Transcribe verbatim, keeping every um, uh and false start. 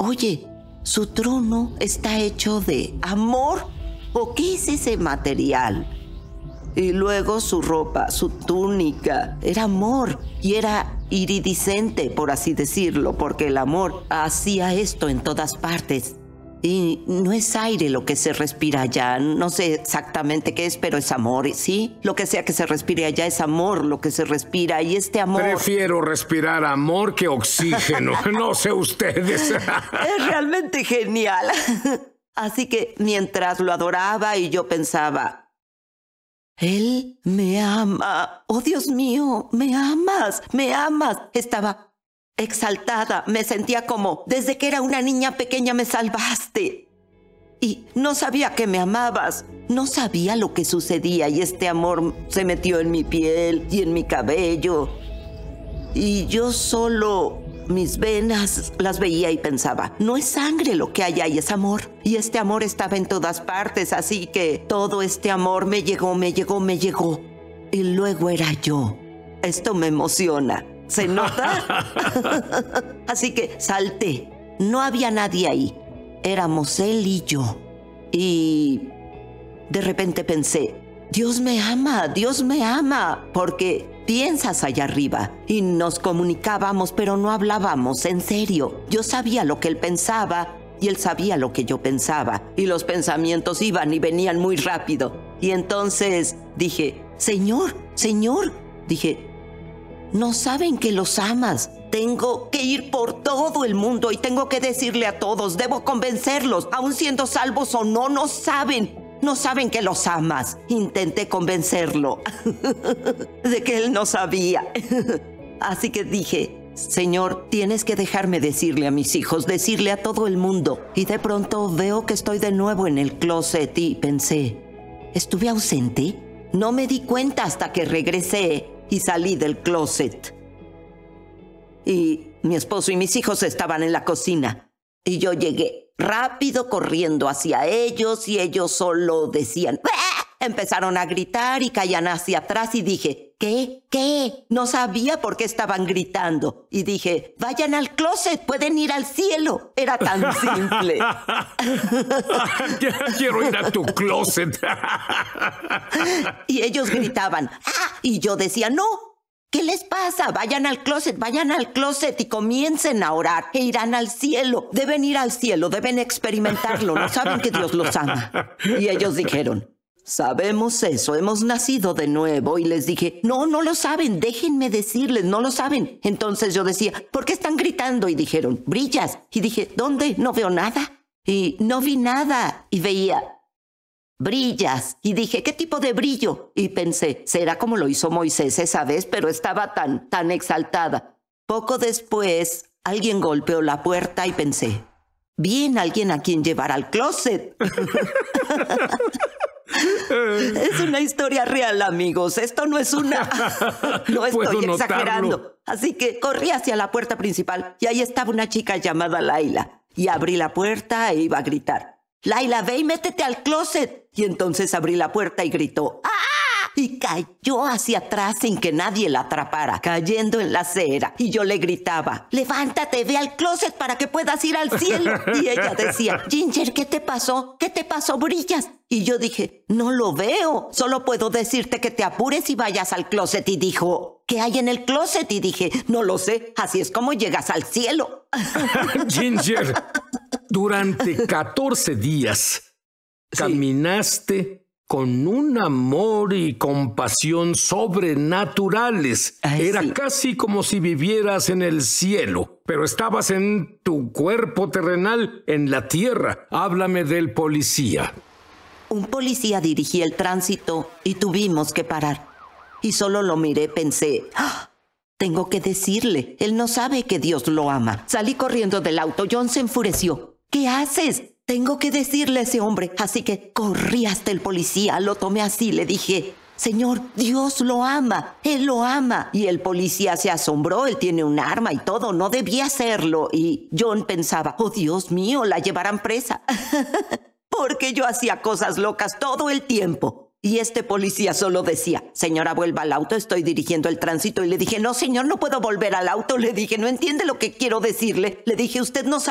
oye, ¿su trono está hecho de amor? ¿O qué es ese material? Y luego su ropa, su túnica, era amor y era iridiscente, por así decirlo, porque el amor hacía esto en todas partes. Y no es aire lo que se respira allá, no sé exactamente qué es, pero es amor, ¿sí? Lo que sea que se respire allá es amor, lo que se respira, y este amor... Prefiero respirar amor que oxígeno, no sé ustedes. Es realmente genial. Así que mientras lo adoraba y yo pensaba, él me ama, oh Dios mío, me amas, me amas. Estaba exaltada, me sentía como, desde que era una niña pequeña me salvaste. Y no sabía que me amabas, no sabía lo que sucedía y este amor se metió en mi piel y en mi cabello. Y yo solo, mis venas las veía y pensaba, no es sangre lo que hay ahí, es amor. Y este amor estaba en todas partes, así que todo este amor me llegó, me llegó, me llegó. Y luego era yo. Esto me emociona. ¿Se nota? Así que salté. No había nadie ahí. Éramos él y yo. Y de repente pensé, Dios me ama, Dios me ama. Porque piensas allá arriba. Y nos comunicábamos, pero no hablábamos, en serio. Yo sabía lo que él pensaba y él sabía lo que yo pensaba. Y los pensamientos iban y venían muy rápido. Y entonces dije, Señor, Señor, dije, no saben que los amas. Tengo que ir por todo el mundo y tengo que decirle a todos, debo convencerlos, aun siendo salvos o no, no saben. No saben que los amas. Intenté convencerlo de que él no sabía. Así que dije, Señor, tienes que dejarme decirle a mis hijos, decirle a todo el mundo. Y de pronto veo que estoy de nuevo en el closet y pensé, ¿estuve ausente? No me di cuenta hasta que regresé y salí del closet. Y mi esposo y mis hijos estaban en la cocina. Y yo llegué rápido corriendo hacia ellos y ellos solo decían, ¡ah! Empezaron a gritar y caían hacia atrás y dije, ¿qué? ¿Qué? No sabía por qué estaban gritando. Y dije, vayan al closet, pueden ir al cielo. Era tan simple. Quiero ir a tu closet. Y ellos gritaban, ¡ah! Y yo decía, no. ¿Qué les pasa? Vayan al closet, vayan al closet y comiencen a orar e irán al cielo. Deben ir al cielo, deben experimentarlo. No saben que Dios los ama. Y ellos dijeron, sabemos eso, hemos nacido de nuevo. Y les dije, no, no lo saben, déjenme decirles, no lo saben. Entonces yo decía, ¿por qué están gritando? Y dijeron, brillas. Y dije, ¿dónde? No veo nada. Y no vi nada. Y veía, brillas. Y dije, ¿qué tipo de brillo? Y pensé, será como lo hizo Moisés esa vez, pero estaba tan, tan exaltada. Poco después, alguien golpeó la puerta y pensé, bien, alguien a quien llevar al closet. Es una historia real, amigos. Esto no es una... No estoy exagerando. Así que corrí hacia la puerta principal y ahí estaba una chica llamada Laila. Y abrí la puerta e iba a gritar, Laila, ve y métete al closet. Y entonces abrí la puerta y gritó, ¡ah! Y cayó hacia atrás sin que nadie la atrapara, cayendo en la acera. Y yo le gritaba, levántate, ve al closet para que puedas ir al cielo. Y ella decía, Ginger, ¿qué te pasó? ¿Qué te pasó? Brillas. Y yo dije, no lo veo. Solo puedo decirte que te apures y vayas al closet. Y dijo, ¿qué hay en el closet? Y dije, no lo sé. Así es como llegas al cielo. Ginger, durante catorce días caminaste con un amor y compasión sobrenaturales. Ay, Era sí. casi como si vivieras en el cielo, pero estabas en tu cuerpo terrenal, en la tierra. Háblame del policía. Un policía dirigía el tránsito y tuvimos que parar. Y solo lo miré, pensé, ¡ah! Tengo que decirle, él no sabe que Dios lo ama. Salí corriendo del auto, John se enfureció. ¿Qué haces? Tengo que decirle a ese hombre. Así que corrí hasta el policía, lo tomé así, le dije, Señor, Dios lo ama, Él lo ama. Y el policía se asombró, él tiene un arma y todo, no debía hacerlo. Y John pensaba, oh Dios mío, la llevarán presa. Porque yo hacía cosas locas todo el tiempo. Y este policía solo decía, señora, vuelva al auto, estoy dirigiendo el tránsito. Y le dije, no, señor, no puedo volver al auto. Le dije, no entiende lo que quiero decirle. Le dije, usted no sabe